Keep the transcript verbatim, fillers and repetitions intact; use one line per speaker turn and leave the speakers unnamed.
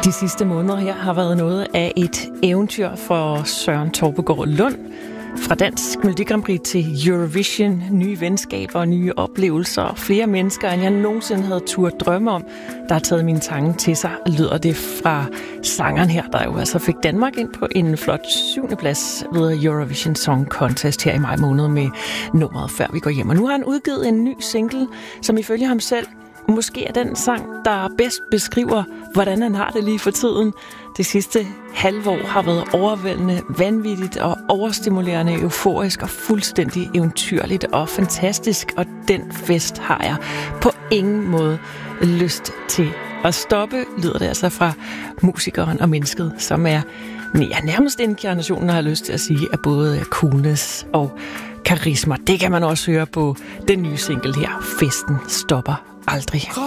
De sidste måneder her har været noget af et eventyr for Søren Torpegaard Lund. Fra Dansk Melodi Grand Prix til Eurovision, nye venskaber og nye oplevelser og flere mennesker, end jeg nogensinde havde turde drømme om, der har taget mine tange til sig, lyder det fra sangeren her, der jo altså fik Danmark ind på en flot syvende plads ved Eurovision Song Contest her i maj måned med nummeret Før vi går hjem. Og nu har han udgivet en ny single, som ifølge ham selv måske er den sang, der bedst beskriver, hvordan han har det lige for tiden. Det sidste halve år har været overvældende, vanvittigt og overstimulerende, euforisk og fuldstændig eventyrligt og fantastisk. Og den fest har jeg på ingen måde lyst til at stoppe, lyder det altså fra musikeren og mennesket, som er ja, nærmest inkarnationen, har jeg lyst til at sige, af både coolness og karisma. Det kan man også høre på den nye single her, Festen stopper aldrig.